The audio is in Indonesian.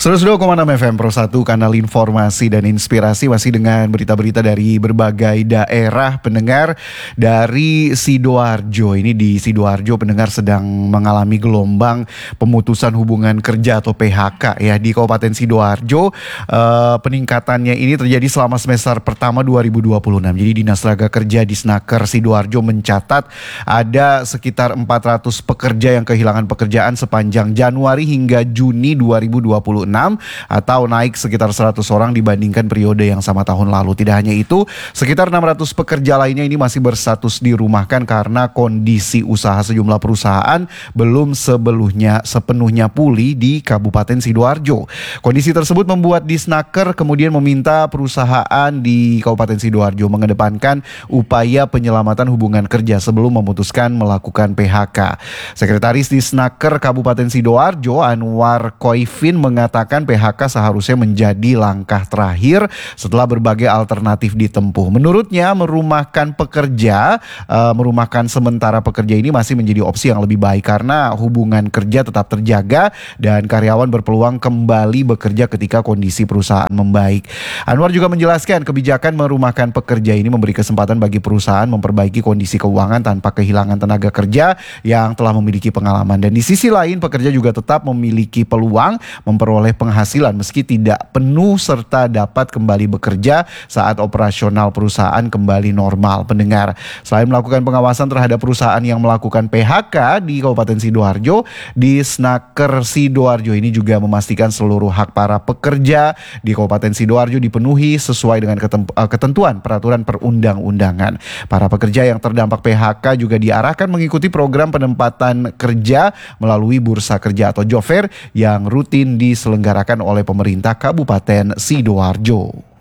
102,6 FM Pro 1, kanal informasi dan inspirasi, masih dengan berita-berita dari berbagai daerah pendengar. Dari Sidoarjo, ini di Sidoarjo pendengar sedang mengalami gelombang pemutusan hubungan kerja atau PHK ya di Kabupaten Sidoarjo. Peningkatannya ini terjadi selama semester pertama 2026. Jadi Dinas Tenaga Kerja di Snaker Sidoarjo mencatat ada sekitar 400 pekerja yang kehilangan pekerjaan sepanjang Januari hingga Juni 2026, atau naik sekitar 100 orang dibandingkan periode yang sama tahun lalu. Tidak hanya itu, sekitar 600 pekerja lainnya ini masih berstatus dirumahkan karena kondisi usaha sejumlah perusahaan belum sepenuhnya pulih di Kabupaten Sidoarjo. Kondisi tersebut membuat Disnaker kemudian meminta perusahaan di Kabupaten Sidoarjo mengedepankan upaya penyelamatan hubungan kerja sebelum memutuskan melakukan PHK. Sekretaris Disnaker Kabupaten Sidoarjo, Anwar Koifin, mengatakan PHK seharusnya menjadi langkah terakhir setelah berbagai alternatif ditempuh. Menurutnya, merumahkan sementara pekerja ini masih menjadi opsi yang lebih baik karena hubungan kerja tetap terjaga dan karyawan berpeluang kembali bekerja ketika kondisi perusahaan membaik. Anwar juga menjelaskan kebijakan merumahkan pekerja ini memberi kesempatan bagi perusahaan memperbaiki kondisi keuangan tanpa kehilangan tenaga kerja yang telah memiliki pengalaman. Dan di sisi lain, pekerja juga tetap memiliki peluang memperoleh penghasilan meski tidak penuh serta dapat kembali bekerja saat operasional perusahaan kembali normal. Pendengar, selain melakukan pengawasan terhadap perusahaan yang melakukan PHK di Kabupaten Sidoarjo, Disnaker Sidoarjo ini juga memastikan seluruh hak para pekerja di Kabupaten Sidoarjo dipenuhi sesuai dengan ketentuan peraturan perundang-undangan. Para pekerja yang terdampak PHK juga diarahkan mengikuti program penempatan kerja melalui Bursa Kerja atau Job Fair yang rutin diselenggarakan oleh pemerintah Kabupaten Sidoarjo.